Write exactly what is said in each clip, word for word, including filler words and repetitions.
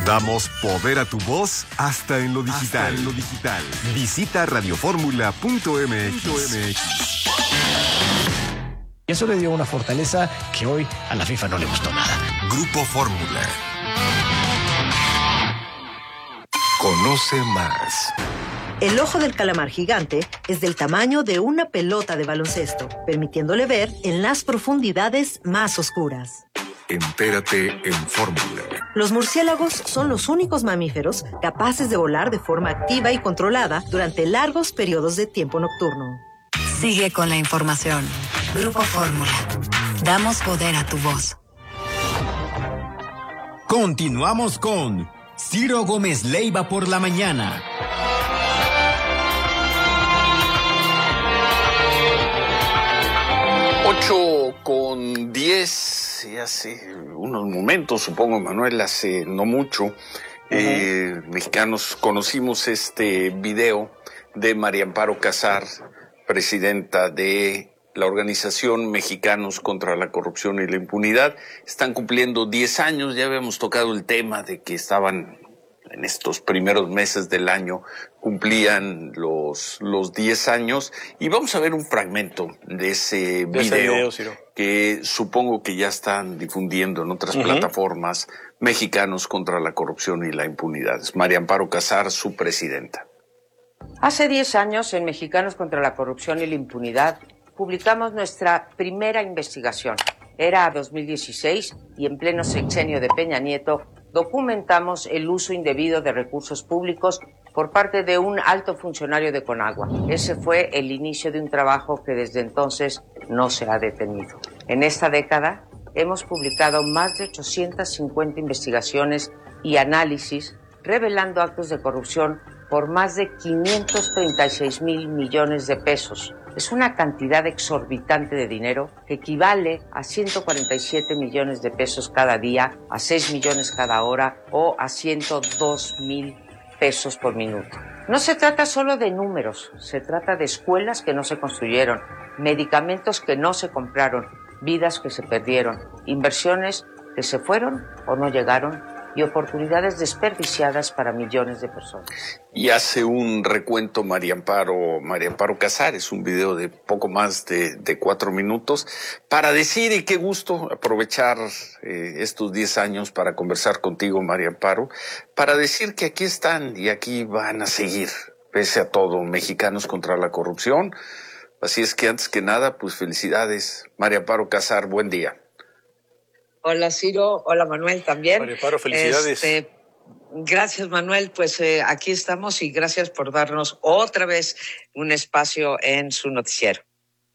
Damos poder a tu voz hasta en lo digital. Hasta en lo digital. Visita radioformula punto m x. Y eso le dio una fortaleza que hoy a la FIFA no le gustó nada. Grupo Fórmula. Conoce más. El ojo del calamar gigante es del tamaño de una pelota de baloncesto, permitiéndole ver en las profundidades más oscuras. Entérate en Fórmula. Los murciélagos son los únicos mamíferos capaces de volar de forma activa y controlada durante largos periodos de tiempo nocturno. Sigue con la información. Grupo Fórmula. Damos poder a tu voz. Continuamos con Ciro Gómez Leiva por la mañana. Ocho con diez, y hace unos momentos, supongo, Manuel, hace no mucho, uh-huh. eh, mexicanos conocimos este video de María Amparo Casar, presidenta de la organización Mexicanos contra la Corrupción y la Impunidad. Están cumpliendo diez años, ya habíamos tocado el tema de que estaban en estos primeros meses del año, cumplían los los diez años, y vamos a ver un fragmento de ese de video, ese video que supongo que ya están difundiendo en otras uh-huh. plataformas. Mexicanos contra la Corrupción y la Impunidad. Es María Amparo Casar, su presidenta. Hace diez años, en Mexicanos contra la Corrupción y la Impunidad, publicamos nuestra primera investigación. Era dos mil dieciséis y en pleno sexenio de Peña Nieto documentamos el uso indebido de recursos públicos por parte de un alto funcionario de Conagua. Ese fue el inicio de un trabajo que desde entonces no se ha detenido. En esta década hemos publicado más de ochocientas cincuenta investigaciones y análisis revelando actos de corrupción por más de quinientos treinta y seis mil millones de pesos. Es una cantidad exorbitante de dinero que equivale a ciento cuarenta y siete millones de pesos cada día, a seis millones cada hora o a ciento dos mil pesos por minuto. No se trata solo de números, se trata de escuelas que no se construyeron, medicamentos que no se compraron, vidas que se perdieron, inversiones que se fueron o no llegaron y oportunidades desperdiciadas para millones de personas. Y hace un recuento María Amparo, María Amparo Casar, es un video de poco más de, de cuatro minutos, para decir, y qué gusto aprovechar eh, estos diez años para conversar contigo, María Amparo, para decir que aquí están y aquí van a seguir, pese a todo, Mexicanos contra la Corrupción. Así es que antes que nada, pues felicidades, María Amparo Casar, buen día. Hola Ciro, hola Manuel también. María Amparo, felicidades. Este, gracias Manuel, pues eh, aquí estamos y gracias por darnos otra vez un espacio en su noticiero.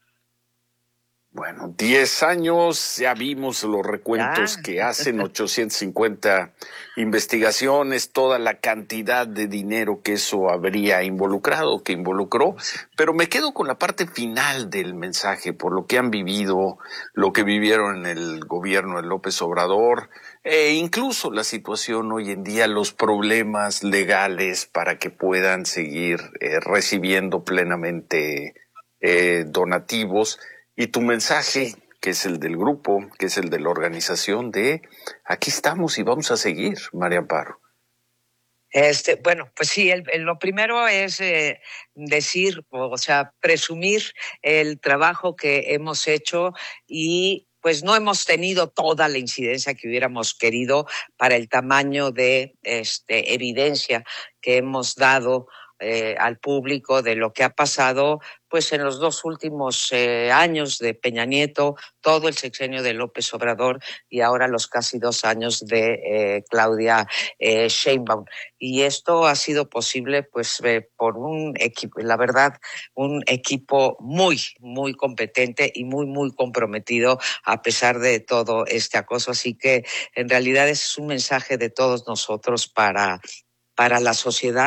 Bueno, diez años, ya vimos los recuentos ya. que hacen, ochocientas cincuenta investigaciones, toda la cantidad de dinero que eso habría involucrado, que involucró, pero me quedo con la parte final del mensaje, por lo que han vivido, lo que vivieron en el gobierno de López Obrador, e incluso la situación hoy en día, los problemas legales para que puedan seguir eh, recibiendo plenamente eh, donativos. Y tu mensaje, que es el del grupo, que es el de la organización, de aquí estamos y vamos a seguir, María Amparo. Este, bueno, pues sí, el, el, lo primero es eh, decir, o, o sea, presumir el trabajo que hemos hecho y pues no hemos tenido toda la incidencia que hubiéramos querido para el tamaño de este, evidencia que hemos dado Eh, al público de lo que ha pasado pues en los dos últimos eh, años de Peña Nieto, todo el sexenio de López Obrador y ahora los casi dos años de eh, Claudia eh, Sheinbaum. Y esto ha sido posible pues eh, por un equipo, la verdad, un equipo muy, muy competente y muy, muy comprometido a pesar de todo este acoso. Así que en realidad es un mensaje de todos nosotros para para la sociedad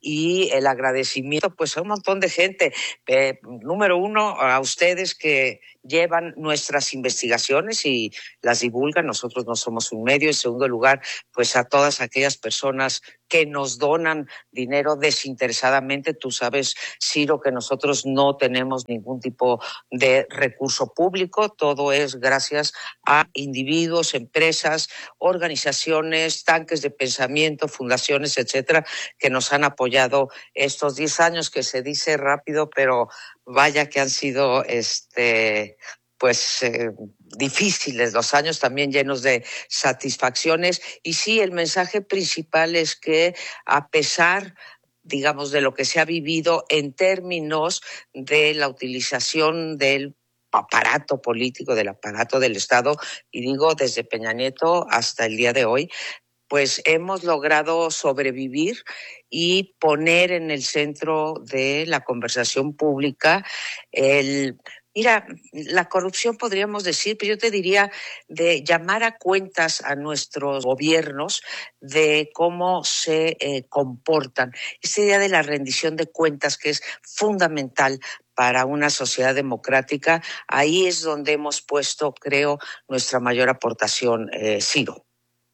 y el agradecimiento pues a un montón de gente. Eh, número uno, a ustedes que llevan nuestras investigaciones y las divulgan. Nosotros no somos un medio. En segundo lugar, pues a todas aquellas personas que nos donan dinero desinteresadamente. Tú sabes, Ciro, que nosotros no tenemos ningún tipo de recurso público. Todo es gracias a individuos, empresas, organizaciones, tanques de pensamiento, fundaciones, etcétera, que nos han apoyado estos diez años, que se dice rápido, pero vaya que han sido este pues eh, difíciles los años, también llenos de satisfacciones. Y sí, el mensaje principal es que a pesar, digamos, de lo que se ha vivido en términos de la utilización del aparato político, del aparato del Estado, y digo desde Peña Nieto hasta el día de hoy, pues hemos logrado sobrevivir y poner en el centro de la conversación pública el... Mira, la corrupción podríamos decir, pero yo te diría de llamar a cuentas a nuestros gobiernos de cómo se eh, comportan. Esta idea de la rendición de cuentas, que es fundamental para una sociedad democrática, ahí es donde hemos puesto, creo, nuestra mayor aportación, eh, Ciro.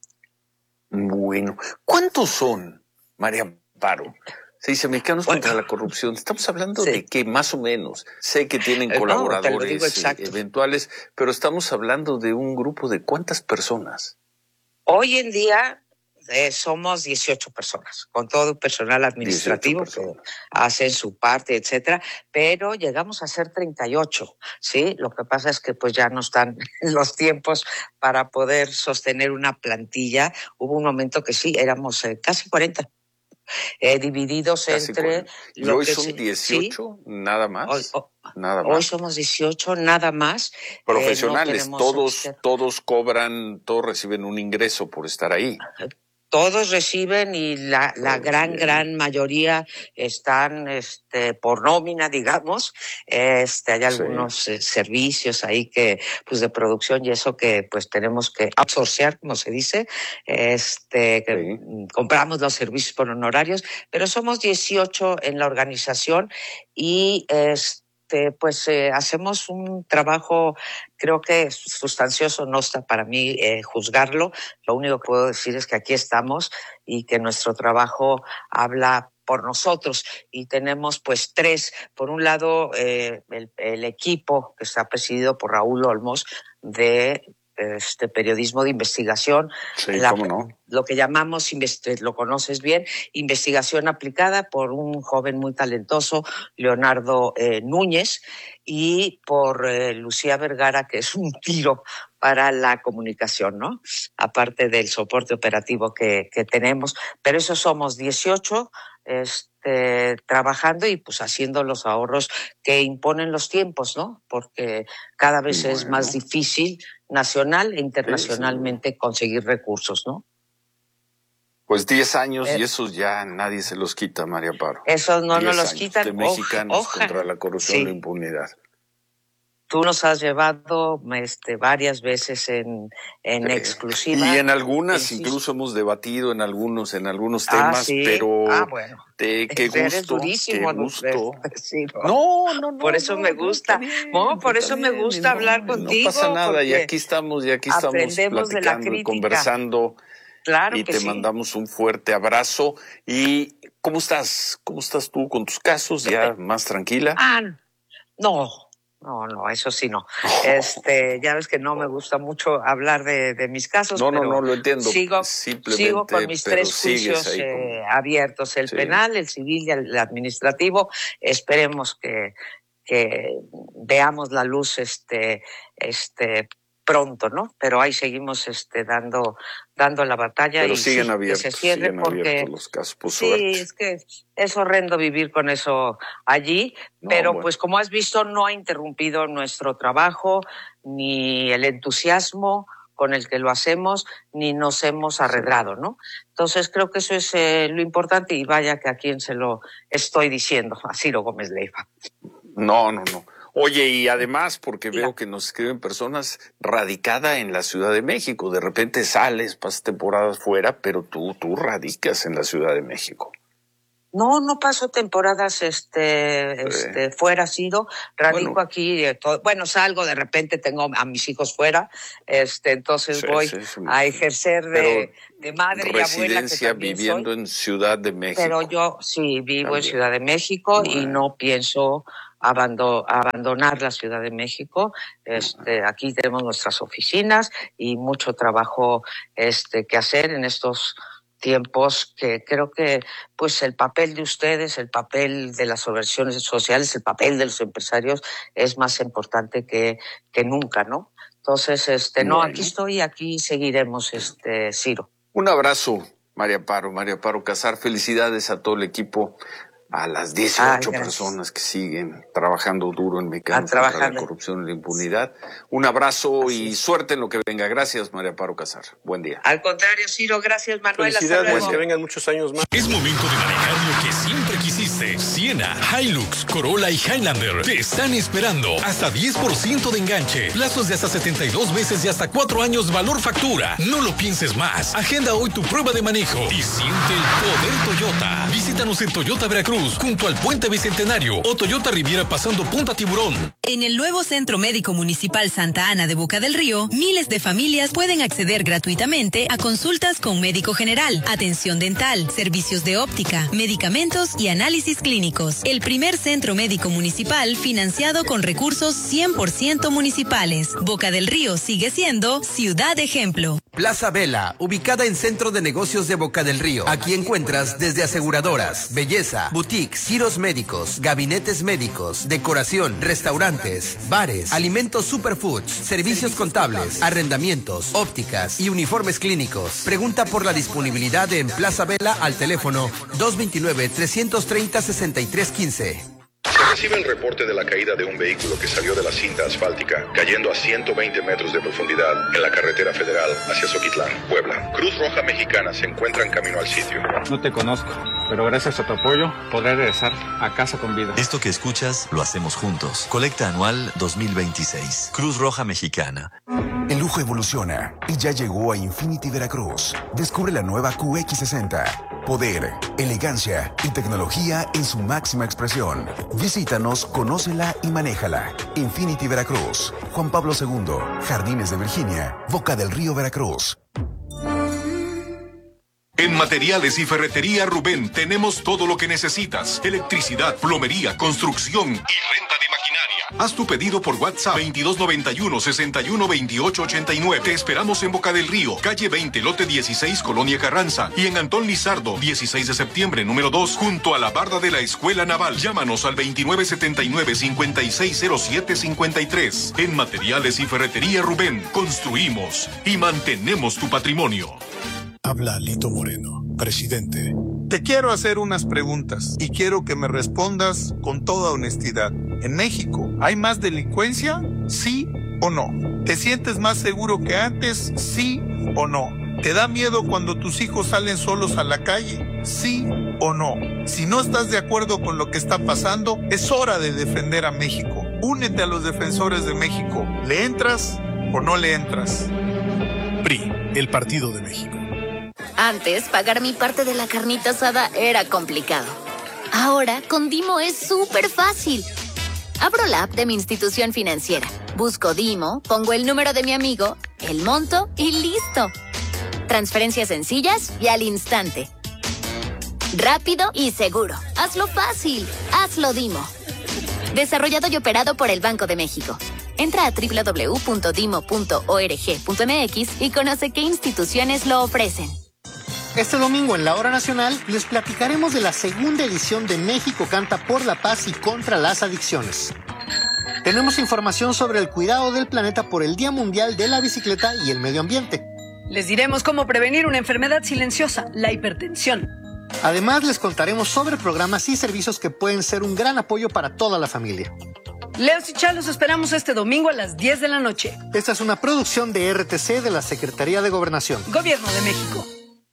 Bueno, ¿cuántos son, María Amparo? Se dice Mexicanos bueno, contra la Corrupción. Estamos hablando sí. de que más o menos, sé que tienen colaboradores no, eventuales, pero estamos hablando de un grupo de ¿cuántas personas? Hoy en día eh, somos dieciocho personas, con todo el personal administrativo que hacen su parte, etcétera, pero llegamos a ser treinta y ocho, ¿sí? Lo que pasa es que pues ya no están los tiempos para poder sostener una plantilla. Hubo un momento que sí, éramos eh, casi cuarenta. Eh, divididos Casi entre... ¿Y lo hoy que son se, dieciocho? ¿Sí? ¿Nada más? Hoy, oh, nada más. Hoy somos dieciocho, nada más. Profesionales, eh, no todos, este... todos cobran, todos reciben un ingreso por estar ahí. Todos reciben y la, la gran, bien. gran mayoría están este, por nómina, digamos. Este, hay algunos sí. eh, servicios ahí que, pues de producción y eso que pues tenemos que outsourcear, como se dice. Este, que sí. compramos los servicios por honorarios, pero somos dieciocho en la organización y este, pues eh, hacemos un trabajo, creo que sustancioso, no está para mí eh, juzgarlo. Lo único que puedo decir es que aquí estamos y que nuestro trabajo habla por nosotros y tenemos pues tres. Por un lado, eh, el, el equipo que está presidido por Raúl Olmos de este periodismo de investigación, sí, la, cómo no. lo que llamamos, lo conoces bien, investigación aplicada por un joven muy talentoso, Leonardo eh, Núñez, y por eh, Lucía Vergara, que es un tiro para la comunicación, ¿no? Aparte del soporte operativo que, que tenemos. Pero eso somos dieciocho, este, trabajando y pues haciendo los ahorros que imponen los tiempos, ¿no? Porque cada vez bueno. es más difícil nacional e internacionalmente sí, sí. conseguir recursos, ¿no? Pues diez años eh, y esos ya nadie se los quita, María Amparo. Esos no nos los quitan. De mexicanos Oja, contra la corrupción sí. y la impunidad. Tú nos has llevado este, varias veces en, en sí. exclusiva. Y en algunas sí. incluso hemos debatido en algunos en algunos temas, ah, ¿sí? pero ah, bueno. de qué gusto, Eres durísimo, qué gusto. Sí, no. no, no, no. Por eso no, me gusta, no, bien, no, por eso bien, me gusta no, hablar contigo. No pasa nada, y aquí estamos, y aquí estamos platicando y conversando. Claro y que te sí. mandamos un fuerte abrazo. ¿Y cómo estás? ¿Cómo estás tú con tus casos? ¿Ya más tranquila? Ah, no. No, no, eso sí no. Este, ya ves que no me gusta mucho hablar de, de mis casos. No, pero no, no lo entiendo. Sigo, Simplemente, sigo con mis tres juicios eh, como... abiertos, el sí. penal, el civil y el administrativo. Esperemos que, que veamos la luz este, este pronto, ¿no? Pero ahí seguimos este dando dando la batalla. Pero y siguen sí, abiertos, que se cierre siguen porque, abiertos los casos, por sí, suerte. es que es horrendo vivir con eso allí, no, pero bueno. pues como has visto no ha interrumpido nuestro trabajo, ni el entusiasmo con el que lo hacemos, ni nos hemos arredrado, ¿no? Entonces creo que eso es eh, lo importante y vaya que a quien se lo estoy diciendo, a Ciro Gómez Leiva. No, no, no. Oye, y además, porque veo que nos escriben personas radicada en la Ciudad de México. De repente sales, pasas temporadas fuera, pero tú, tú radicas en la Ciudad de México. No, no paso temporadas este, este eh. fuera, Ciro. Radico bueno. aquí, eh, todo, bueno, salgo, de repente tengo a mis hijos fuera, este, entonces sí, voy sí, sí, a ejercer de, de madre y abuela. Residencia viviendo soy, en Ciudad de México. Pero yo sí vivo también. en Ciudad de México bueno. y no pienso abando, abandonar la Ciudad de México. Este, aquí tenemos nuestras oficinas y mucho trabajo este, que hacer en estos tiempos que creo que pues el papel de ustedes, el papel de las organizaciones sociales, el papel de los empresarios es más importante que, que nunca, ¿no? Entonces, este, no, bueno. aquí estoy, aquí seguiremos, este, Ciro. Un abrazo, María Amparo, María Amparo Casar, felicidades a todo el equipo, a las dieciocho Ay, personas que siguen trabajando duro en Mexicanos contra la corrupción y la impunidad. Un abrazo Así y es. suerte en lo que venga. Gracias, María Amparo Casar. Buen día. Al contrario, Ciro, gracias, Manuel. Felicidades, que vengan muchos años más. Es momento de manejar lo que siempre quisiste. Siena, Hilux, Corolla y Highlander te están esperando. Hasta diez por ciento de enganche, plazos de hasta setenta y dos meses y hasta cuatro años valor factura. No lo pienses más. Agenda hoy tu prueba de manejo y siente el poder Toyota. Visítanos en Toyota Veracruz, junto al Puente Bicentenario, o Toyota Riviera pasando Punta Tiburón. En el nuevo Centro Médico Municipal Santa Ana de Boca del Río, miles de familias pueden acceder gratuitamente a consultas con médico general, atención dental, servicios de óptica, medicamentos y análisis clínicos. El primer centro médico municipal financiado con recursos cien por ciento municipales. Boca del Río sigue siendo ciudad ejemplo. Plaza Vela, ubicada en Centro de Negocios de Boca del Río. Aquí encuentras desde aseguradoras, belleza, boutiques, giros médicos, gabinetes médicos, decoración, restaurantes, bares, alimentos superfoods, servicios contables, arrendamientos, ópticas y uniformes clínicos. Pregunta por la disponibilidad en Plaza Vela al teléfono dos dos nueve, tres tres cero, seis tres uno cinco. Se recibe el reporte de la caída de un vehículo que salió de la cinta asfáltica, cayendo a ciento veinte metros de profundidad en la carretera federal hacia Zoquitlán, Puebla. Cruz Roja Mexicana se encuentra en camino al sitio. No te conozco, pero gracias a tu apoyo podré regresar a casa con vida. Esto que escuchas lo hacemos juntos. Colecta anual dos mil veintiséis. Cruz Roja Mexicana. El lujo evoluciona y ya llegó a Infinity Veracruz. Descubre la nueva Q X sesenta. Poder, elegancia y tecnología en su máxima expresión. Visítanos, conócela y manéjala. Infinity Veracruz. Juan Pablo segundo, Jardines de Virginia, Boca del Río, Veracruz. En Materiales y Ferretería Rubén tenemos todo lo que necesitas. Electricidad, plomería, construcción y renta de maquinaria. Haz tu pedido por WhatsApp veintidós noventa y uno, sesenta y uno, veintiocho ochenta y nueve. Te esperamos en Boca del Río, calle veinte, lote dieciséis, Colonia Carranza. Y en Antón Lizardo, dieciséis de septiembre, número dos, junto a la barda de la Escuela Naval. Llámanos al veintinueve setenta y nueve, cincuenta y seis cero siete cincuenta y tres. En Materiales y Ferretería Rubén, construimos y mantenemos tu patrimonio. Habla Lito Moreno, presidente. Te quiero hacer unas preguntas y quiero que me respondas con toda honestidad. ¿En México hay más delincuencia? ¿Sí o no? ¿Te sientes más seguro que antes? ¿Sí o no? ¿Te da miedo cuando tus hijos salen solos a la calle? ¿Sí o no? Si no estás de acuerdo con lo que está pasando, es hora de defender a México. Únete a los defensores de México. ¿Le entras o no le entras? P R I, el Partido de México. Antes, pagar mi parte de la carnita asada era complicado. Ahora, con Dimo es súper fácil. Abro la app de mi institución financiera, busco Dimo, pongo el número de mi amigo, el monto y listo. Transferencias sencillas y al instante. Rápido y seguro. Hazlo fácil. Hazlo Dimo. Desarrollado y operado por el Banco de México. Entra a doble u doble u doble u punto dimo punto org punto m x y conoce qué instituciones lo ofrecen. Este domingo en la Hora Nacional les platicaremos de la segunda edición de México Canta por la Paz y contra las Adicciones. Tenemos información sobre el cuidado del planeta por el Día Mundial de la Bicicleta y el Medio Ambiente. Les diremos cómo prevenir una enfermedad silenciosa, la hipertensión. Además, les contaremos sobre programas y servicios que pueden ser un gran apoyo para toda la familia. Leos y Chá, los esperamos este domingo a las diez de la noche. Esta es una producción de R T C de la Secretaría de Gobernación. Gobierno de México.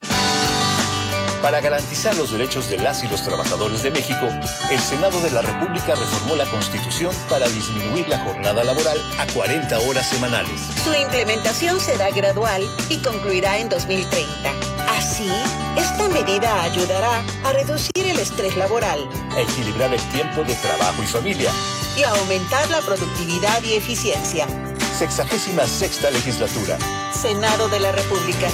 Para garantizar los derechos de las y los trabajadores de México, el Senado de la República reformó la Constitución para disminuir la jornada laboral a cuarenta horas semanales. Su implementación será gradual y concluirá en dos mil treinta. Así, esta medida ayudará a reducir el estrés laboral, A equilibrar el tiempo de trabajo y familia. y a aumentar la productividad y eficiencia. Sexagésima sexta legislatura. Senado de la República.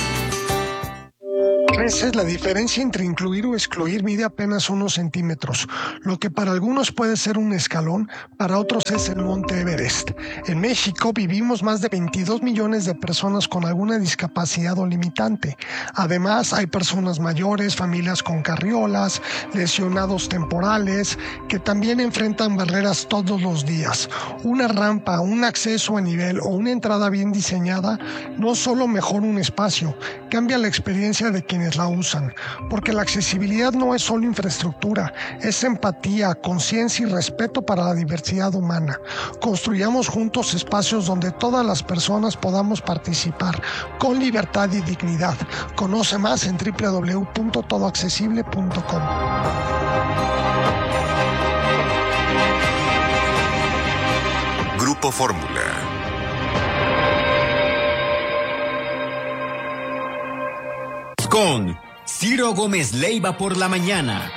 Esa es la diferencia entre incluir o excluir, mide apenas unos centímetros. Lo que para algunos puede ser un escalón, para otros es el Monte Everest. En México vivimos más de veintidós millones de personas con alguna discapacidad o limitante. Además, hay personas mayores, familias con carriolas, lesionados temporales, que también enfrentan barreras todos los días. Una rampa, un acceso a nivel o una entrada bien diseñada no solo mejora un espacio, cambia la experiencia de quienes la usan, porque la accesibilidad no es solo infraestructura, es empatía, conciencia y respeto para la diversidad humana. Construyamos juntos espacios donde todas las personas podamos participar con libertad y dignidad. Conoce más en doble u doble u doble u punto todo accesible punto com. Grupo Fórmula. Con Ciro Gómez Leiva por la mañana.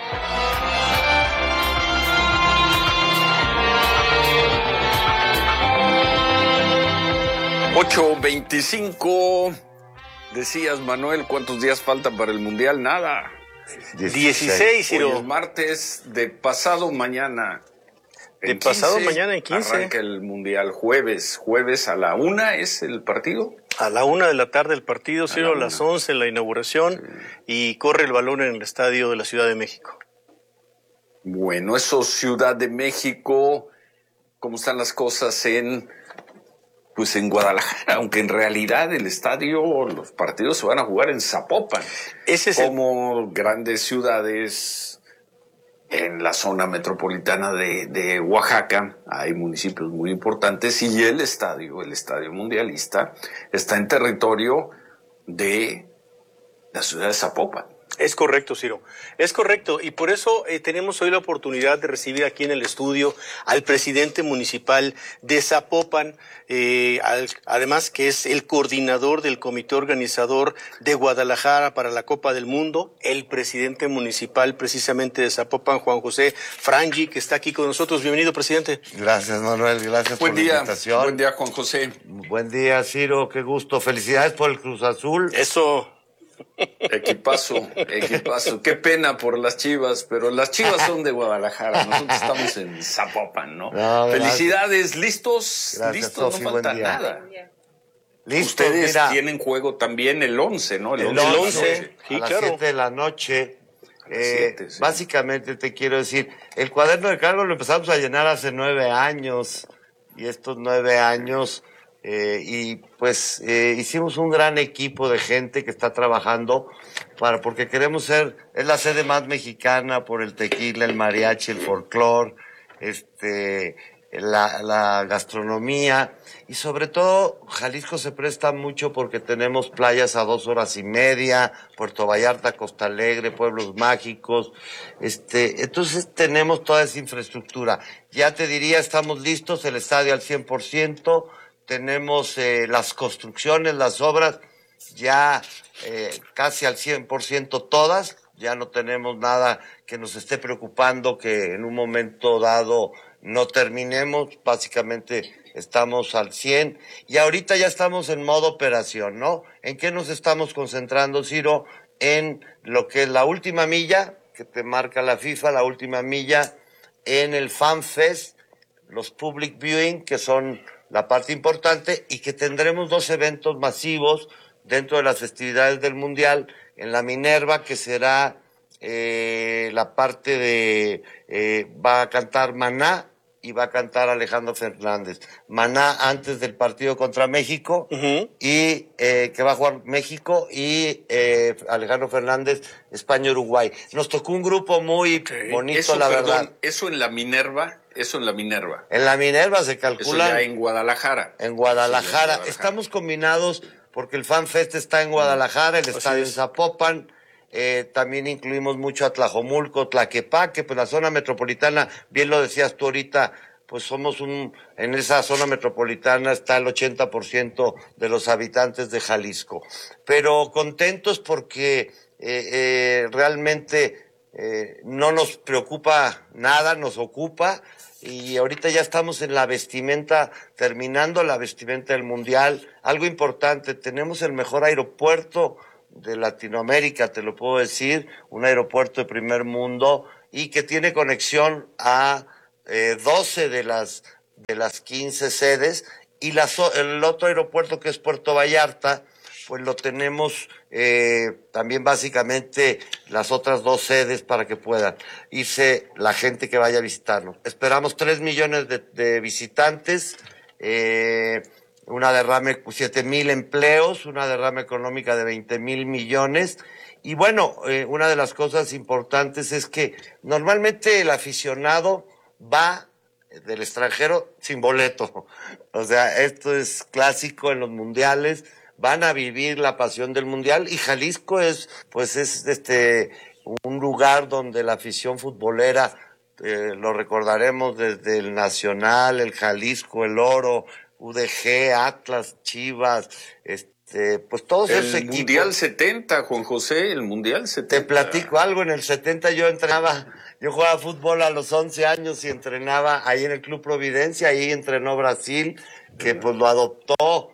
ocho veinticinco. Decías, Manuel, ¿cuántos días faltan para el Mundial? Nada. dieciséis, Ciro. Hoy es martes de pasado mañana. De pasado mañana en quince. Arranca el Mundial jueves. Jueves a la una es el partido. A la una de la tarde el partido, Ciro, a, a las once la inauguración, sí. Y corre el balón en el estadio de la Ciudad de México. Bueno, eso Ciudad de México, ¿cómo están las cosas en, pues en Guadalajara? Aunque en realidad el estadio, los partidos se van a jugar en Zapopan. Ese es como el... grandes ciudades en la zona metropolitana de, de Oaxaca, hay municipios muy importantes y el estadio, el estadio mundialista, está en territorio de la ciudad de Zapopan. Es correcto, Ciro. Es correcto. Y por eso eh, tenemos hoy la oportunidad de recibir aquí en el estudio al presidente municipal de Zapopan, eh, al, además que es el coordinador del comité organizador de Guadalajara para la Copa del Mundo, el presidente municipal precisamente de Zapopan, Juan José Frangi, que está aquí con nosotros. Bienvenido, presidente. Gracias, Manuel. Gracias buen por día, la invitación. Buen día, Juan José. Buen día, Ciro. Qué gusto. Felicidades por el Cruz Azul. Eso. Equipazo, equipazo. Qué pena por las Chivas, pero las Chivas son de Guadalajara. Nosotros estamos en Zapopan, ¿no? no Felicidades, listos, gracias, listos, Sofi, no falta nada. Listo, ustedes mira, tienen juego también el once, ¿no? El, el once, sí, a las claro. siete de la noche. Eh, siete, sí. Básicamente te quiero decir, el cuaderno de cargos lo empezamos a llenar hace nueve años y estos nueve años eh, y pues eh, hicimos un gran equipo de gente que está trabajando para porque queremos ser, es la sede más mexicana por el tequila, el mariachi, el folclore, este, la, la gastronomía y sobre todo Jalisco se presta mucho porque tenemos playas a dos horas y media, Puerto Vallarta, Costa Alegre, pueblos mágicos, este, entonces tenemos toda esa infraestructura. Ya te diría, estamos listos, el estadio al cien por ciento, tenemos eh, las construcciones, las obras ya eh, casi al cien por ciento todas, ya no tenemos nada que nos esté preocupando que en un momento dado no terminemos, básicamente estamos al cien y ahorita ya estamos en modo operación, ¿no? ¿En qué nos estamos concentrando, Ciro? En lo que es la última milla, que te marca la FIFA, la última milla, en el Fan Fest, los Public Viewing, que son la parte importante, y que tendremos dos eventos masivos dentro de las festividades del Mundial, en la Minerva, que será eh, la parte de, eh, va a cantar Maná, y va a cantar Alejandro Fernández. Maná antes del partido contra México, uh-huh. y eh, que va a jugar México, y eh, Alejandro Fernández, España-Uruguay. Nos tocó un grupo muy sí. bonito, eso, la perdón, verdad. Eso en la Minerva, eso en la Minerva. En la Minerva se calcula. Eso ya en Guadalajara. En Guadalajara. Sí, en Guadalajara. Estamos combinados porque el Fan Fest está en Guadalajara, el estadio en Zapopan. Eh, también incluimos mucho a Tlajomulco, Tlaquepaque, pues la zona metropolitana, bien lo decías tú ahorita, pues somos un, en esa zona metropolitana está el ochenta por ciento de los habitantes de Jalisco. Pero contentos porque eh, eh, realmente eh, no nos preocupa nada, nos ocupa, y ahorita ya estamos en la vestimenta, terminando la vestimenta del Mundial. Algo importante, tenemos el mejor aeropuerto de Latinoamérica, te lo puedo decir, un aeropuerto de primer mundo, y que tiene conexión a eh, doce de las de las quince sedes, y la, el otro aeropuerto, que es Puerto Vallarta, pues lo tenemos eh, también básicamente las otras dos sedes para que puedan irse la gente que vaya a visitarnos. Esperamos tres millones de, de visitantes, eh, una derrame, siete mil empleos, una derrama económica de veinte mil millones. Y bueno, eh, una de las cosas importantes es que normalmente el aficionado va del extranjero sin boleto. O sea, esto es clásico en los mundiales, van a vivir la pasión del mundial, y Jalisco es, pues es este, un lugar donde la afición futbolera, eh, lo recordaremos desde el Nacional, el Jalisco, el Oro, U D G, Atlas, Chivas, este, pues todos el esos equipos. El Mundial setenta, Juan José, el Mundial setenta. Te platico algo, en el setenta yo entrenaba, yo jugaba fútbol a los once años y entrenaba ahí en el Club Providencia, ahí entrenó Brasil, que pues lo adoptó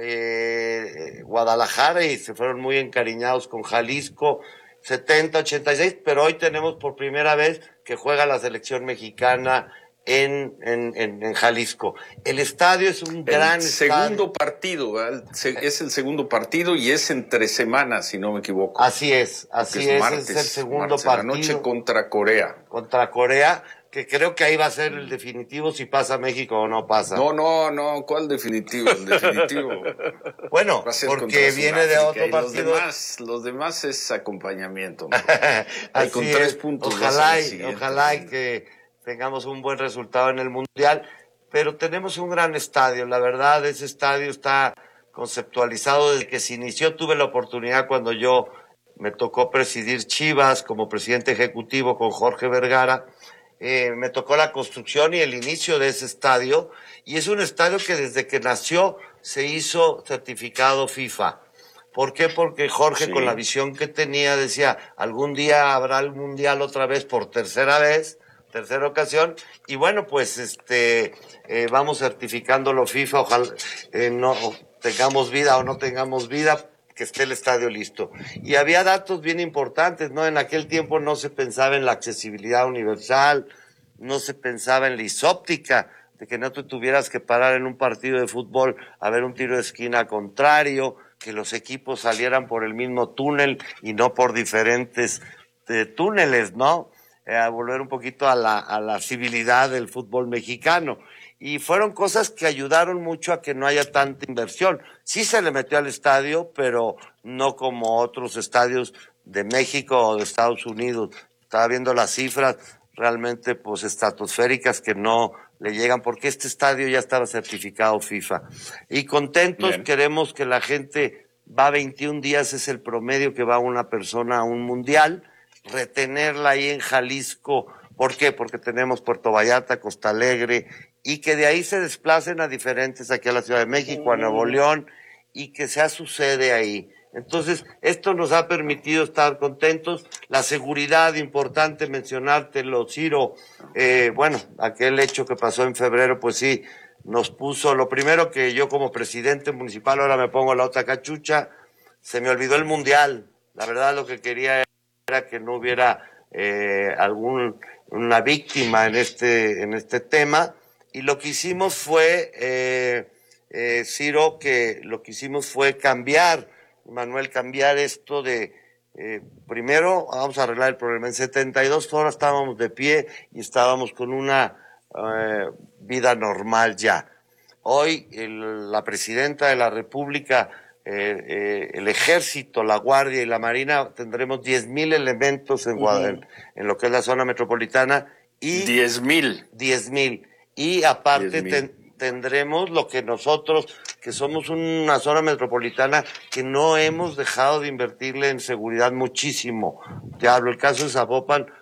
eh, Guadalajara, y se fueron muy encariñados con Jalisco, setenta, ochenta y seis, pero hoy tenemos por primera vez que juega la selección mexicana En, en, en, en Jalisco. El estadio es un gran el segundo partido, ¿verdad? Es el segundo partido y es entre semanas, si no me equivoco. Así es, así es, martes, es el segundo martes, partido. La noche contra Corea. Contra Corea, que creo que ahí va a ser el definitivo si pasa México o no pasa. No, no, no, ¿cuál definitivo? El definitivo. Bueno, porque viene de otro y partido. Los demás, los demás es acompañamiento, ¿no? Así con es. tres puntos. Ojalá, y, ojalá y que tengamos un buen resultado en el Mundial, pero tenemos un gran estadio. La verdad, ese estadio está conceptualizado desde que se inició. Tuve la oportunidad cuando yo me tocó presidir Chivas como presidente ejecutivo con Jorge Vergara. Eh, me tocó la construcción y el inicio de ese estadio, y es un estadio que desde que nació se hizo certificado FIFA. ¿Por qué? Porque Jorge, sí, con la visión que tenía, decía, algún día habrá el Mundial otra vez por tercera vez, tercera ocasión, y bueno, pues este eh, vamos certificándolo FIFA, ojalá eh, no tengamos vida o no tengamos vida, que esté el estadio listo. Y había datos bien importantes, ¿no? En aquel tiempo no se pensaba en la accesibilidad universal, no se pensaba en la isóptica, de que no te tuvieras que parar en un partido de fútbol a ver un tiro de esquina contrario, que los equipos salieran por el mismo túnel y no por diferentes eh, túneles, ¿no? Eh, a volver un poquito a la, a la civilidad del fútbol mexicano. Y fueron cosas que ayudaron mucho a que no haya tanta inversión. Sí se le metió al estadio, pero no como otros estadios de México o de Estados Unidos. Estaba viendo las cifras realmente pues estratosféricas que no le llegan, porque este estadio ya estaba certificado FIFA. Y contentos, bien, queremos que la gente va veintiún días, es el promedio que va una persona a un mundial, retenerla ahí en Jalisco. ¿Por qué? Porque tenemos Puerto Vallarta, Costa Alegre, y que de ahí se desplacen a diferentes, aquí a la Ciudad de México, a Nuevo León, y que sea su sede ahí. Entonces, esto nos ha permitido estar contentos. La seguridad, importante mencionártelo, Ciro, eh, bueno, aquel hecho que pasó en febrero, pues sí, nos puso, lo primero que yo como presidente municipal, ahora me pongo la otra cachucha, se me olvidó el mundial. La verdad lo que quería era que no hubiera eh, algún una víctima en este en este tema, y lo que hicimos fue, eh, eh, Ciro, que lo que hicimos fue cambiar, Manuel, cambiar esto de, eh, primero vamos a arreglar el problema. En setenta y dos horas estábamos de pie y estábamos con una eh, vida normal ya. Hoy el, la presidenta de la República, eh, eh, el Ejército, la Guardia y la Marina, tendremos diez mil elementos en, uh-huh. en, en lo que es la zona metropolitana. Y diez mil. diez mil. Y aparte ten, tendremos lo que nosotros, que somos una zona metropolitana que no hemos dejado de invertirle en seguridad muchísimo. Te hablo, el caso de Zapopan,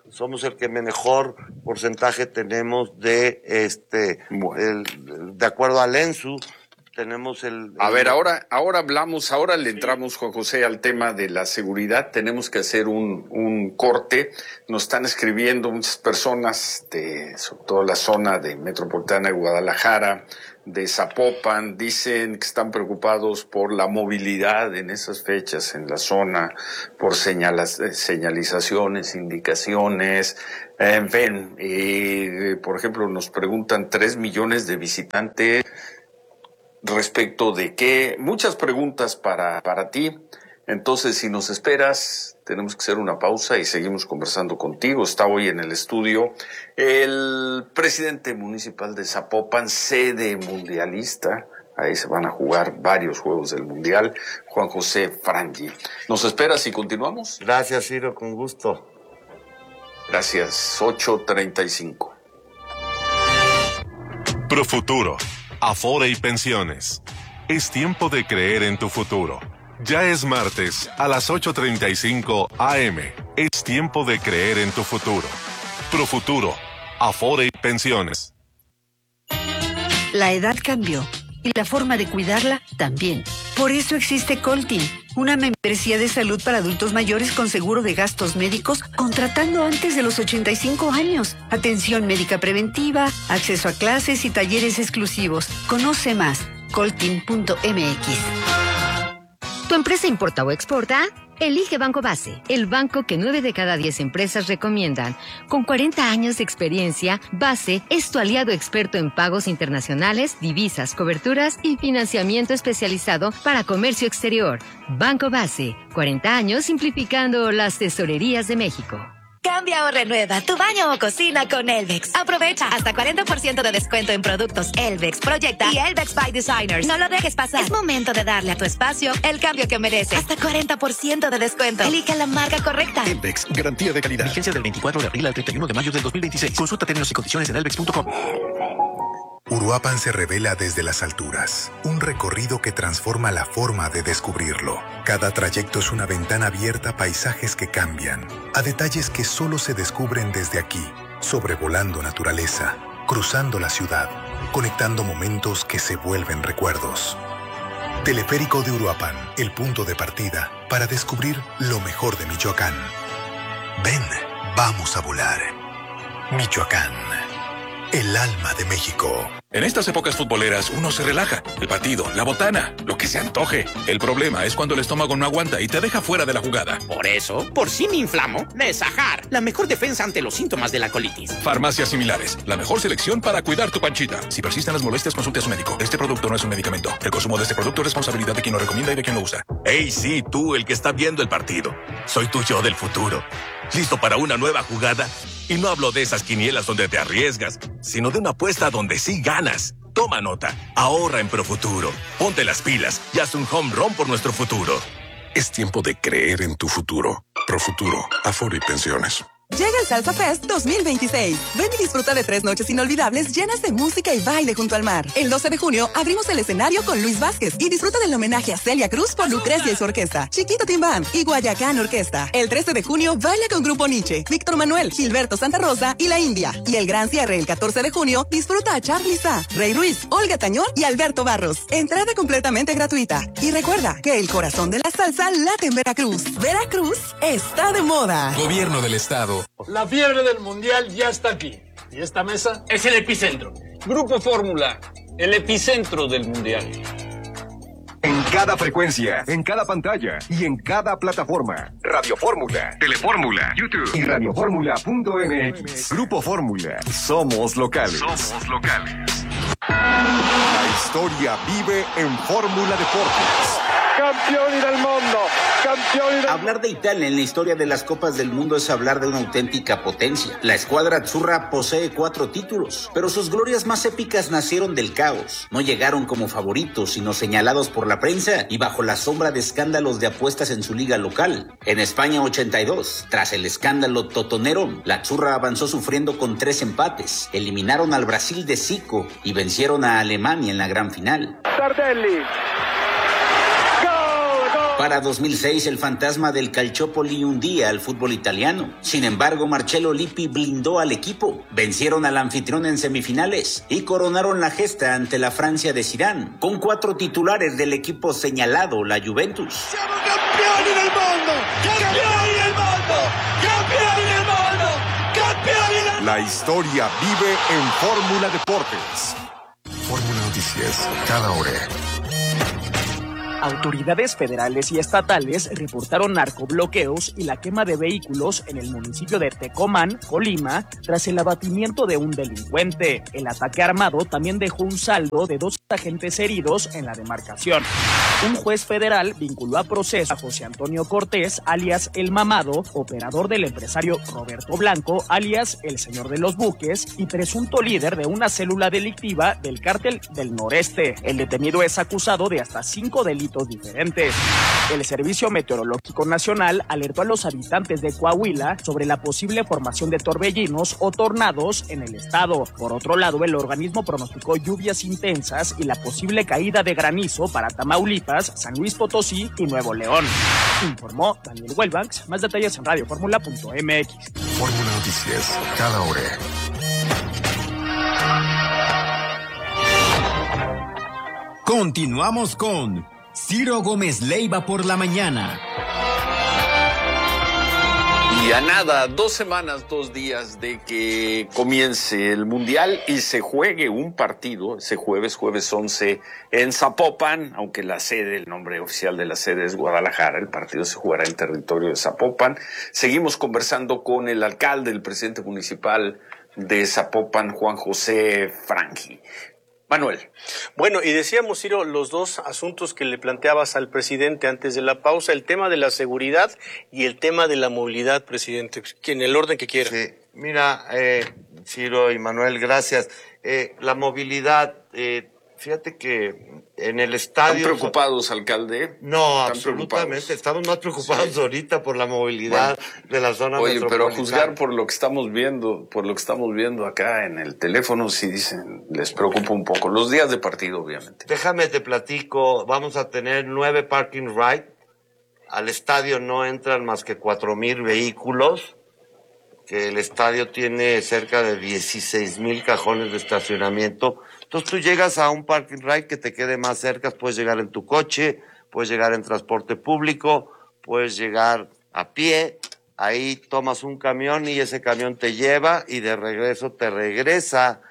somos el que mejor porcentaje tenemos de este, el, de acuerdo al ENSU, tenemos el, el... A ver, ahora, ahora hablamos, ahora le entramos, Juan José, al tema de la seguridad. Tenemos que hacer un, un corte. Nos están escribiendo muchas personas de, sobre todo la zona de metropolitana de Guadalajara, de Zapopan, dicen que están preocupados por la movilidad en esas fechas en la zona, por señalas, señalizaciones, indicaciones, en fin, eh, por ejemplo, nos preguntan tres millones de visitantes respecto de qué, muchas preguntas para, para ti. Entonces, si nos esperas, tenemos que hacer una pausa y seguimos conversando contigo. Está hoy en el estudio el presidente municipal de Zapopan, sede mundialista. Ahí se van a jugar varios juegos del Mundial. Juan José Frangi. ¿Nos esperas y continuamos? Gracias, Ciro, con gusto. Gracias, ocho treinta y cinco. Profuturo, Afore y Pensiones. Es tiempo de creer en tu futuro. Ya es martes, a las ocho treinta y cinco a eme. Es tiempo de creer en tu futuro. Profuturo, Afore y Pensiones. La edad cambió y la forma de cuidarla también. Por eso existe Coltin, una membresía de salud para adultos mayores con seguro de gastos médicos contratando antes de los ochenta y cinco años. Atención médica preventiva, acceso a clases y talleres exclusivos. Conoce más, coltin punto eme equis. ¿Tu empresa importa o exporta? Elige Banco Base, el banco que nueve de cada diez empresas recomiendan. Con cuarenta años de experiencia, Base es tu aliado experto en pagos internacionales, divisas, coberturas y financiamiento especializado para comercio exterior. Banco Base, cuarenta años simplificando las tesorerías de México. Cambia o renueva tu baño o cocina con Elvex. Aprovecha hasta cuarenta por ciento de descuento en productos Elvex, Proyecta y Elvex by Designers. No lo dejes pasar. Es momento de darle a tu espacio el cambio que merece. Hasta cuarenta por ciento de descuento. Elige la marca correcta. Elvex, garantía de calidad. Vigencia del veinticuatro de abril al treinta y uno de mayo del dos mil veintiséis. Consulta términos y condiciones en elvex punto com. Uruapan se revela desde las alturas, un recorrido que transforma la forma de descubrirlo. Cada trayecto es una ventana abierta a paisajes que cambian, a detalles que solo se descubren desde aquí, sobrevolando naturaleza, cruzando la ciudad, conectando momentos que se vuelven recuerdos. Teleférico de Uruapan, el punto de partida para descubrir lo mejor de Michoacán. Ven, vamos a volar. Michoacán, el alma de México. En estas épocas futboleras uno se relaja. El partido, la botana, lo que se antoje. El problema es cuando el estómago no aguanta y te deja fuera de la jugada. Por eso, por si me inflamo, Nesajar, la mejor defensa ante los síntomas de la colitis. Farmacias Similares, la mejor selección para cuidar tu panchita. Si persisten las molestias, consulte a su médico. Este producto no es un medicamento. El consumo de este producto es responsabilidad de quien lo recomienda y de quien lo usa. Hey, sí, tú, el que está viendo el partido. Soy tu yo del futuro. ¿Listo para una nueva jugada? Y no hablo de esas quinielas donde te arriesgas, sino de una apuesta donde sí ganas. Toma nota, ahorra en Profuturo, ponte las pilas y haz un home run por nuestro futuro. Es tiempo de creer en tu futuro. Profuturo, Afore y Pensiones. Llega el Salsa Fest dos mil veintiséis. Ven y disfruta de tres noches inolvidables llenas de música y baile junto al mar. El doce de junio abrimos el escenario con Luis Vázquez y disfruta del homenaje a Celia Cruz por Lucrecia y su orquesta, Chiquito Tim Band y Guayacán Orquesta. El trece de junio baila con Grupo Nietzsche, Víctor Manuel, Gilberto Santa Rosa y La India. Y el gran cierre el catorce de junio disfruta a Charly Sa, Rey Ruiz, Olga Tañón y Alberto Barros. Entrada completamente gratuita. Y recuerda que el corazón de la salsa late en Veracruz. Veracruz está de moda. Gobierno del Estado. La fiebre del Mundial ya está aquí. Y esta mesa es el epicentro. Grupo Fórmula, el epicentro del Mundial. En cada frecuencia, en cada pantalla y en cada plataforma. Radio Fórmula, Telefórmula, YouTube y radio fórmula punto eme equis. Grupo Fórmula. Somos locales. Somos locales. La historia vive en Fórmula Deportes. Campioni del mundo, campioni del... Hablar de Italia en la historia de las Copas del Mundo es hablar de una auténtica potencia. La escuadra azzurra posee cuatro títulos, pero sus glorias más épicas nacieron del caos. No llegaron como favoritos, sino señalados por la prensa y bajo la sombra de escándalos de apuestas en su liga local. En España ochenta y dos, tras el escándalo totonero, la azzurra avanzó sufriendo con tres empates. Eliminaron al Brasil de Zico y vencieron a Alemania en la gran final. Tardelli. Para dos mil seis, el fantasma del Calciopoli hundía al fútbol italiano. Sin embargo, Marcello Lippi blindó al equipo. Vencieron al anfitrión en semifinales y coronaron la gesta ante la Francia de Zidane, con cuatro titulares del equipo señalado, la Juventus. ¡Siamo campioni del mundo! ¡Campioni del mundo! ¡Campioni del mundo! ¡Campioni del mundo! La historia vive en Fórmula Deportes. Fórmula Noticias, cada hora. Autoridades federales y estatales reportaron narcobloqueos y la quema de vehículos en el municipio de Tecomán, Colima, tras el abatimiento de un delincuente. El ataque armado también dejó un saldo de dos agentes heridos en la demarcación. Un juez federal vinculó a proceso a José Antonio Cortés, alias El Mamado, operador del empresario Roberto Blanco, alias El Señor de los Buques, y presunto líder de una célula delictiva del Cártel del Noreste. El detenido es acusado de hasta cinco delitos diferentes. El Servicio Meteorológico Nacional alertó a los habitantes de Coahuila sobre la posible formación de torbellinos o tornados en el estado. Por otro lado, el organismo pronosticó lluvias intensas y la posible caída de granizo para Tamaulipas, San Luis Potosí y Nuevo León. Informó Daniel Welbanks. Más detalles en radio fórmula punto m x. Fórmula Noticias, cada hora. Continuamos con Ciro Gómez Leiva por la mañana. Y a nada, dos semanas, dos días de que comience el Mundial y se juegue un partido, ese jueves, jueves once, en Zapopan, aunque la sede, el nombre oficial de la sede es Guadalajara, el partido se jugará en territorio de Zapopan. Seguimos conversando con el alcalde, el presidente municipal de Zapopan, Juan José Frangi. Manuel. Bueno, y decíamos, Ciro, los dos asuntos que le planteabas al presidente antes de la pausa, el tema de la seguridad y el tema de la movilidad, presidente, en el orden que quiera. Sí, mira, eh, Ciro y Manuel, gracias. Eh, la movilidad, eh, fíjate que en el estadio... ¿Están preocupados, alcalde? No, absolutamente. Estamos más preocupados sí. ahorita por la movilidad bueno, de la zona oye, metropolitana. Pero a juzgar por lo que estamos viendo, por lo que estamos viendo acá en el teléfono, sí dicen, les preocupa un poco. Los días de partido, obviamente. Déjame te platico, vamos a tener nueve parking rides. Al estadio no entran más que cuatro mil vehículos, que el estadio tiene cerca de dieciséis mil cajones de estacionamiento. Entonces tú llegas a un parking ride que te quede más cerca, puedes llegar en tu coche, puedes llegar en transporte público, puedes llegar a pie, ahí tomas un camión y ese camión te lleva y de regreso te regresa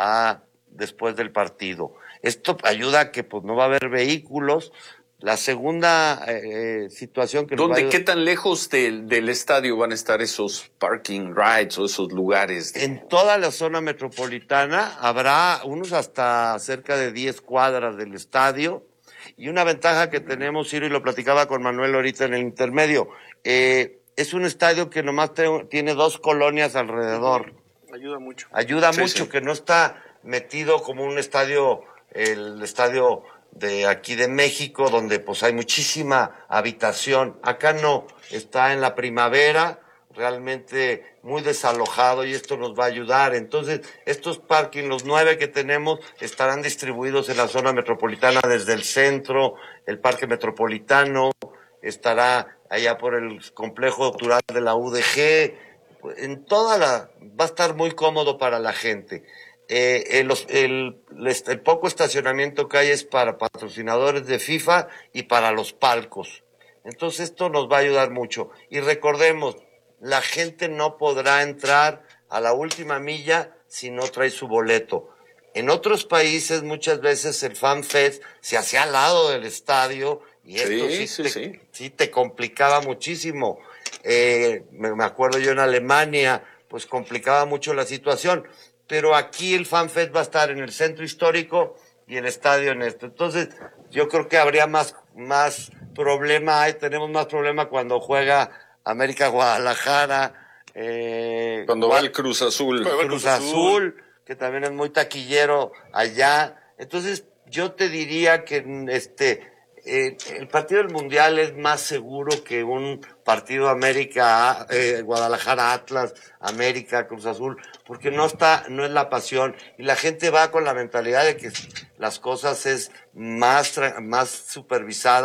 a después del partido. Esto ayuda a que pues no va a haber vehículos. La segunda eh, situación que... ¿Dónde, qué tan lejos del, del estadio van a estar esos parking rides o esos lugares? De... En toda la zona metropolitana habrá unos hasta cerca de diez cuadras del estadio. Y una ventaja que tenemos, Ciro, y lo platicaba con Manuel ahorita en el intermedio, eh, es un estadio que nomás te, tiene dos colonias alrededor. Ayuda mucho. Ayuda sí, mucho, sí. que no está metido como un estadio, el estadio... de aquí de México, donde pues hay muchísima habitación. Acá no, está en la primavera, realmente muy desalojado y esto nos va a ayudar. Entonces, estos parking, los nueve que tenemos, estarán distribuidos en la zona metropolitana desde el centro, el parque metropolitano, estará allá por el complejo cultural de la U D G, en toda la, va a estar muy cómodo para la gente. Eh, el, el, el, el poco estacionamiento que hay es para patrocinadores de FIFA y para los palcos. Entonces esto nos va a ayudar mucho. Y recordemos, la gente no podrá entrar a la última milla si no trae su boleto. En otros países muchas veces el Fan Fest se hacía al lado del estadio y esto sí, sí, sí, te, sí. sí te complicaba muchísimo. Eh, me, me acuerdo yo en Alemania, pues complicaba mucho la situación. Pero aquí el Fan Fest va a estar en el centro histórico y el estadio en esto. Entonces, yo creo que habría más, más problema, hay, tenemos más problema cuando juega América Guadalajara. Eh, cuando va el Cruz Azul. Cruz, Cruz Azul, Azul, que también es muy taquillero allá. Entonces, yo te diría que este eh, el partido del Mundial es más seguro que un partido América, eh, Guadalajara, Atlas, América, Cruz Azul, porque no está, no es la pasión, y la gente va con la mentalidad de que las cosas es más, más supervisadas,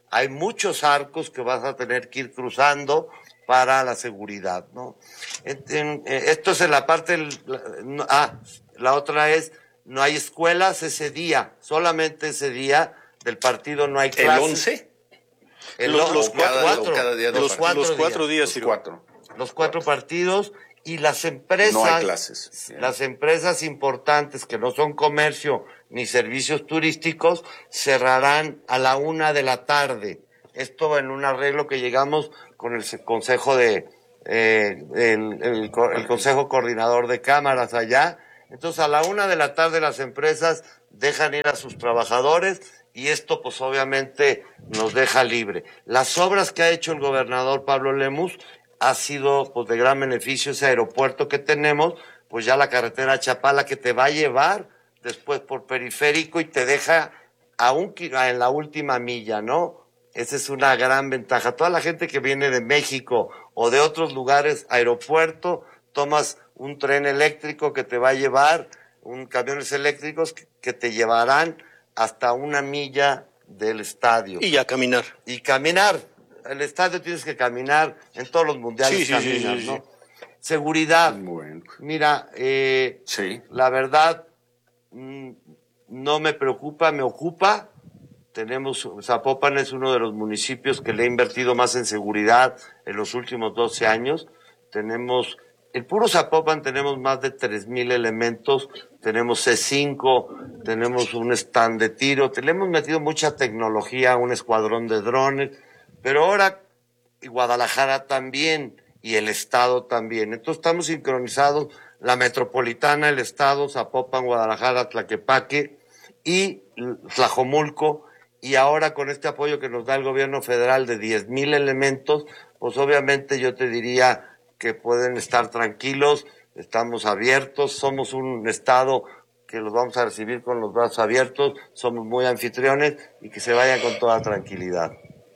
hay muchos arcos que vas a tener que ir cruzando para la seguridad, ¿no? En, en, esto es en la parte, del, la, ah, la otra es, no hay escuelas ese día, solamente ese día del partido no hay clases. ¿El once? El, los, los, los cuatro, cuatro, cada día los, cuatro los cuatro días, días los cuatro. Los cuatro partidos y las empresas, no hay clases. Las empresas importantes que no son comercio ni servicios turísticos cerrarán a la una de la tarde. Esto en un arreglo que llegamos con el consejo de eh, el, el, el consejo coordinador de cámaras allá. Entonces a la una de la tarde las empresas dejan ir a sus trabajadores y esto pues obviamente nos deja libre. Las obras que ha hecho el gobernador Pablo Lemus ha sido pues de gran beneficio. Ese aeropuerto que tenemos, pues ya la carretera a Chapala que te va a llevar después por periférico y te deja a un, en la última milla, ¿no? Esa es una gran ventaja. Toda la gente que viene de México o de otros lugares, aeropuerto, tomas un tren eléctrico que te va a llevar, un camiones eléctricos que, que te llevarán hasta una milla del estadio. Y a caminar. Y caminar. El estadio tienes que caminar, en todos los mundiales sí, caminas, sí, sí, sí, ¿no? sí. Seguridad. Bueno. Mira, eh, sí. la verdad, mmm, no me preocupa, me ocupa. Tenemos, Zapopan es uno de los municipios que le ha invertido más en seguridad en los últimos doce años. Tenemos, el puro Zapopan tenemos más de tres mil elementos, tenemos C cinco, tenemos un stand de tiro, le hemos metido mucha tecnología, un escuadrón de drones, pero ahora Guadalajara también y el Estado también. Entonces estamos sincronizados, la metropolitana, el Estado, Zapopan, Guadalajara, Tlaquepaque y Tlajomulco. Y ahora con este apoyo que nos da el gobierno federal de diez mil elementos, pues obviamente yo te diría que pueden estar tranquilos, estamos abiertos, somos un estado que los vamos a recibir con los brazos abiertos, somos muy anfitriones y que se vayan con toda tranquilidad.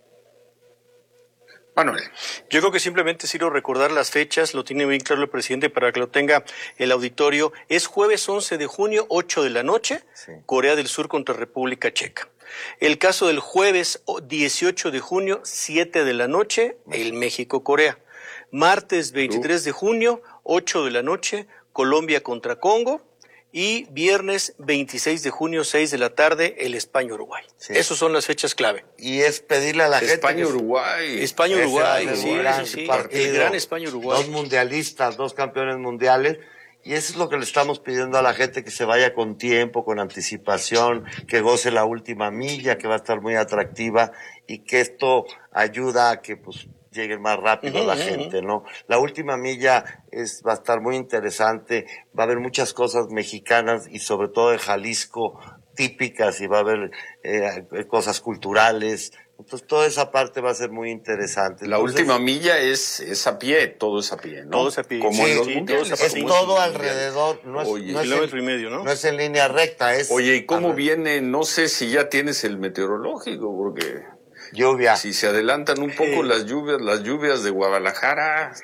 Manuel. Yo creo que simplemente quiero recordar las fechas, lo tiene bien claro el presidente para que lo tenga el auditorio. Es jueves once de junio, ocho de la noche, sí. Corea del Sur contra República Checa. El caso del jueves dieciocho de junio, siete de la noche, el México-Corea. Martes veintitrés de junio, ocho de la noche, Colombia contra Congo. Y viernes veintiséis de junio, seis de la tarde, el España-Uruguay. Sí. Esas son las fechas clave. Y es pedirle a la gente... España-Uruguay. España-Uruguay, sí, sí, sí. El gran España-Uruguay. Dos mundialistas, dos campeones mundiales. Y eso es lo que le estamos pidiendo a la gente, que se vaya con tiempo, con anticipación, que goce la última milla, que va a estar muy atractiva, y que esto ayuda a que pues llegue más rápido uh-huh, la gente, uh-huh. ¿no? La última milla es, va a estar muy interesante, va a haber muchas cosas mexicanas y sobre todo de Jalisco típicas, y va a haber eh, cosas culturales. Entonces toda esa parte va a ser muy interesante. La Entonces, última milla es, es a pie, todo es a pie, ¿no? Todo es a pie. Como sí, en los sí, mundiales. Es todo, todo alrededor, no es, Oye, no, es kilómetro en, y medio, ¿no? no es en línea recta. Es Oye, ¿y cómo viene? No sé si ya tienes el meteorológico, porque... Lluvia. Si se adelantan un poco sí. las lluvias, las lluvias de Guadalajara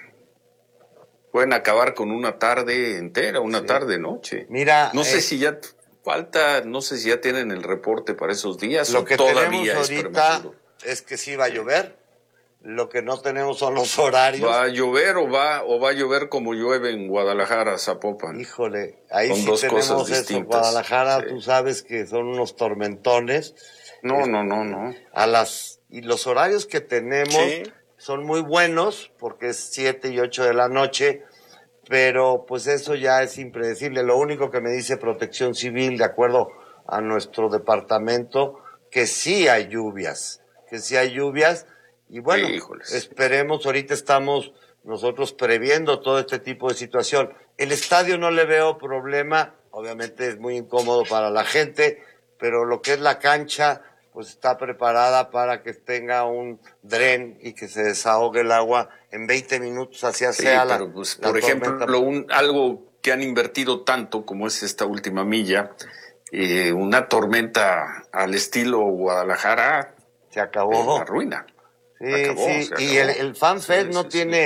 pueden acabar con una tarde entera, una sí. tarde-noche. Mira... No sé eh, si ya falta, no sé si ya tienen el reporte para esos días lo o que todavía tenemos es ahorita prematuro. Es que sí va a llover. Lo que no tenemos son los horarios. ¿Va a llover o va o va a llover como llueve en Guadalajara, Zapopan? Híjole, ahí son sí dos tenemos cosas eso. distintas. Guadalajara, sí. tú sabes que son unos tormentones. No, no, no, no. A las y los horarios que tenemos sí. son muy buenos porque es siete y ocho de la noche, pero pues eso ya es impredecible. Lo único que me dice Protección Civil, de acuerdo a nuestro departamento, que sí hay lluvias, que sí hay lluvias. Y bueno, Híjoles. esperemos, ahorita estamos nosotros previendo todo este tipo de situación. El estadio no le veo problema, obviamente es muy incómodo para la gente, pero lo que es la cancha, pues está preparada para que tenga un dren y que se desahogue el agua en veinte minutos, hacia sí, sea pero la, pues, la por ejemplo, tormenta. un, algo que han invertido tanto como es esta última milla, eh, una tormenta al estilo Guadalajara, se acabó. La ruina. Sí, acabó, sí. y el, el FanFest sí, no sí, tiene,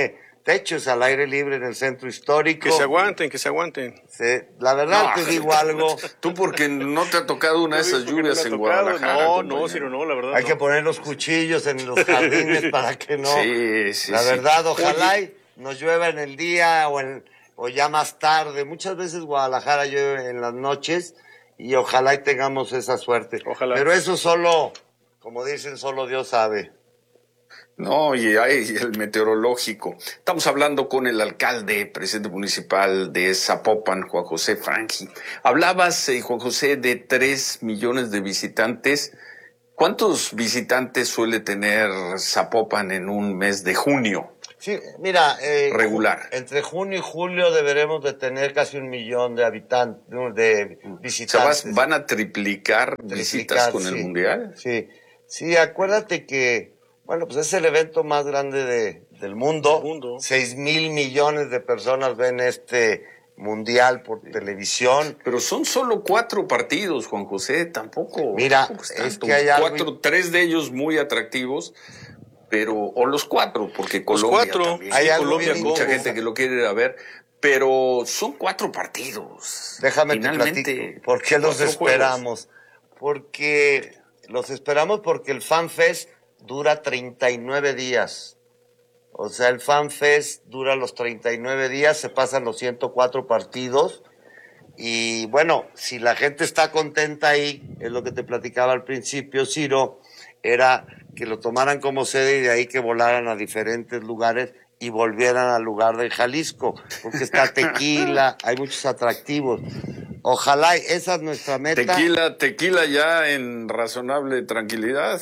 techos al aire libre en el centro histórico. Que se aguanten, que se aguanten. Sí, la verdad no, te digo algo. Tú porque no te ha tocado una de esas lluvias no en Guadalajara. No, compañero. no, Ciro, no, la verdad. Hay no. que poner los cuchillos en los jardines para que no. Sí, sí, La sí. verdad, ojalá y nos llueva en el día o, en, o ya más tarde. Muchas veces Guadalajara llueve en las noches y ojalá y tengamos esa suerte. Ojalá. Pero eso solo, como dicen, solo Dios sabe. No, y hay el meteorológico. Estamos hablando con el alcalde, presidente municipal de Zapopan, Juan José Frangi. Hablabas, eh, Juan José, de tres millones de visitantes. ¿Cuántos visitantes suele tener Zapopan en un mes de junio? Sí, mira, eh, regular. Entre junio y julio deberemos de tener casi un millón de habitantes, de visitantes. O sea, ¿van a triplicar, triplicar visitas con sí. el Mundial? Sí, sí, acuérdate que bueno, pues es el evento más grande de, del mundo. mundo. Seis mil millones de personas ven este mundial por televisión. Pero son solo cuatro partidos, Juan José, tampoco. Mira, tampoco es, es que hay algo... cuatro, tres de ellos muy atractivos, pero o los cuatro, porque Colombia los cuatro. También. Hay sí, algo Colombia, bien mucha gente que lo quiere ir a ver, pero son cuatro partidos. Déjame Finalmente, te platico. ¿Por qué los esperamos? Juegos. Porque los esperamos porque el FanFest dura treinta y nueve días. O sea, el FanFest dura los treinta y nueve días, se pasan los ciento cuatro partidos. Y bueno, si la gente está contenta ahí, es lo que te platicaba al principio, Ciro, era que lo tomaran como sede y de ahí que volaran a diferentes lugares y volvieran al lugar de Jalisco, porque está Tequila, hay muchos atractivos. Ojalá, esa es nuestra meta. Tequila, tequila ya en razonable tranquilidad.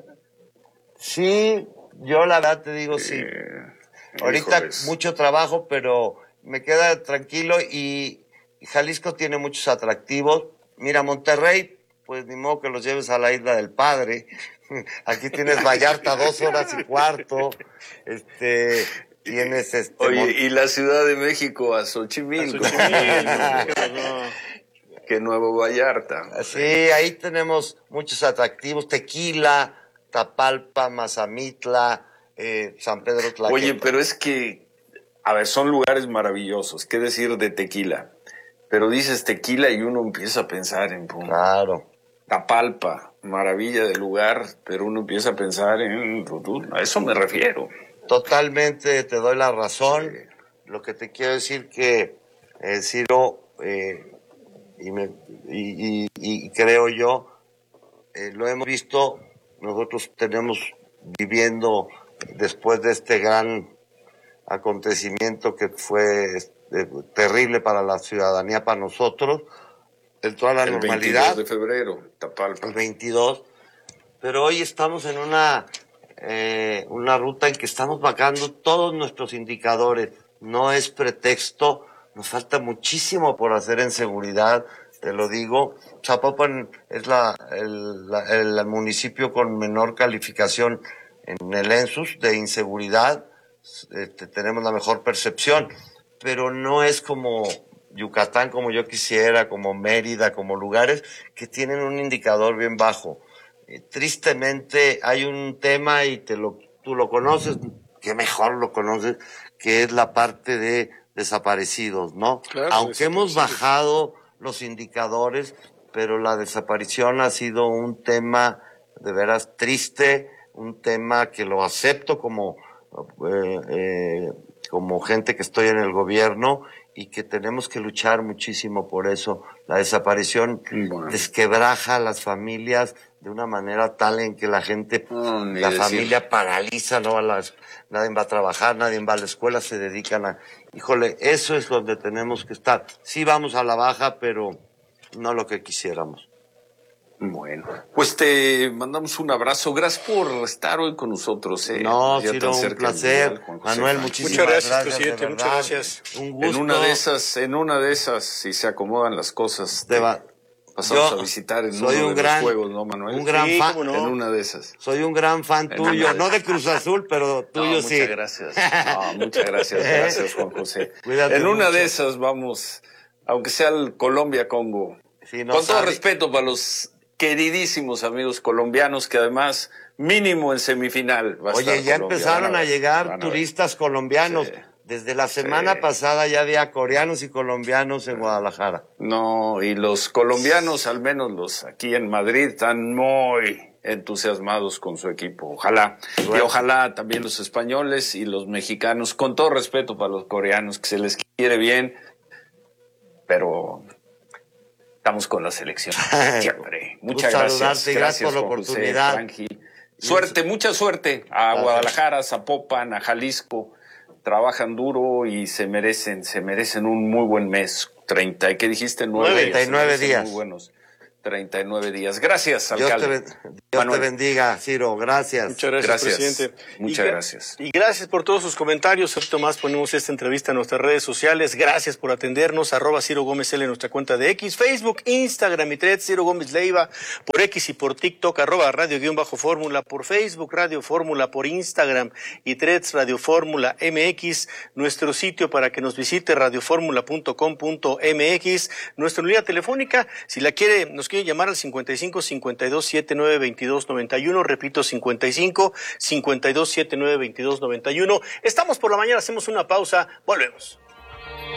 Sí, yo la verdad te digo sí. Eh, Ahorita híjoles. mucho trabajo, pero me queda tranquilo y Jalisco tiene muchos atractivos. Mira, Monterrey, pues ni modo que los lleves a la Isla del Padre. Aquí tienes Vallarta dos horas y cuarto. Este, tienes este. Oye, Mon- y la Ciudad de México a Xochimilco. A Xochimilco. Que Nuevo Vallarta. Sí, ahí tenemos muchos atractivos. Tequila, Tapalpa, Mazamitla, eh, San Pedro Tlaquepaque. Oye, pero es que, a ver, son lugares maravillosos. ¿Qué decir de Tequila? Pero dices Tequila y uno empieza a pensar en... Pum, claro. Tapalpa, maravilla del lugar, pero uno empieza a pensar en... A eso me refiero. Totalmente te doy la razón. Sí. Lo que te quiero decir que, eh, Ciro, eh, y, me, y, y, y creo yo, eh, lo hemos visto... Nosotros tenemos viviendo después de este gran acontecimiento que fue eh, terrible para la ciudadanía, para nosotros, en toda la el normalidad. El veintidós de febrero, Tapalpa. El veintidós, pero hoy estamos en una, eh, una ruta en que estamos bajando todos nuestros indicadores. No es pretexto, nos falta muchísimo por hacer en seguridad. Te lo digo, Zapopan es la, el, la, el municipio con menor calificación en el ENSUS de inseguridad, este, tenemos la mejor percepción, pero no es como Yucatán, como yo quisiera, como Mérida, como lugares que tienen un indicador bien bajo. Eh, tristemente hay un tema, y te lo, tú lo conoces, que mejor lo conoces, que es la parte de desaparecidos, ¿no? Claro, aunque hemos bajado los indicadores, pero la desaparición ha sido un tema de veras triste, un tema que lo acepto como eh, eh, como gente que estoy en el gobierno y que tenemos que luchar muchísimo por eso. La desaparición bueno. desquebraja a las familias de una manera tal en que la gente, no, la decir. familia paraliza, no va a las, nadie va a trabajar, nadie va a la escuela, se dedican a... Híjole, eso es donde tenemos que estar. Sí vamos a la baja, pero no lo que quisiéramos. Bueno, pues te mandamos un abrazo. Gracias por estar hoy con nosotros. Eh. No, Ciro, un placer. Mundial, Manuel, muchísimas muchas gracias, gracias presidente. Muchas gracias. Un gusto. En una de esas, en una de esas, si se acomodan las cosas, te va. Pasamos Yo a visitar en soy uno un de gran, los juegos, ¿no, Manuel? Un gran sí, fan. No. En una de esas. Soy un gran fan tuyo, no de Cruz Azul, pero tuyo no, sí. Muchas gracias. No, muchas gracias, gracias, Juan José. Cuídate en una mucho. de esas vamos, aunque sea el Colombia-Congo. Sí, no con sabe. todo respeto para los queridísimos amigos colombianos que además mínimo en semifinal va a Oye, estar ya Colombia. empezaron a, a llegar a turistas colombianos. Sí. Desde la semana sí. pasada ya había coreanos y colombianos en Guadalajara. No, y los colombianos, al menos los aquí en Madrid, están muy entusiasmados con su equipo. Ojalá. Bueno. Y ojalá también los españoles y los mexicanos, con todo respeto para los coreanos, que se les quiere bien, pero estamos con la selección siempre. Muchas gracias. Gracias, gracias por la oportunidad. José, suerte, mucha suerte a gracias. Guadalajara, a Zapopan, a Jalisco. Trabajan duro y se merecen, se merecen un muy buen mes. Treinta, ¿qué dijiste? Nueve, treinta y nueve días. Muy buenos. treinta y nueve días. Gracias, alcalde. Dios te, Dios te bendiga, Ciro. Gracias. Muchas gracias, gracias. presidente. Muchas y, gracias. Y gracias por todos sus comentarios. Ahorita más ponemos esta entrevista en nuestras redes sociales. Gracias por atendernos. Arroba Ciro Gómez L en nuestra cuenta de X, Facebook, Instagram y Threads, Ciro Gómez Leiva, por X y por TikTok, arroba Radio guión bajo Fórmula, por Facebook, Radio Fórmula, por Instagram y Threads, Radio Fórmula M X, nuestro sitio para que nos visite, radio fórmula punto com punto m x, nuestra línea telefónica, si la quiere, nos quiere llamar al cincuenta y cinco, cincuenta y dos, setenta y nueve, veintidós, noventa y uno, repito, cincuenta y cinco, cincuenta y dos, setenta y nueve, veintidós, noventa y uno. Estamos por la mañana, hacemos una pausa, volvemos.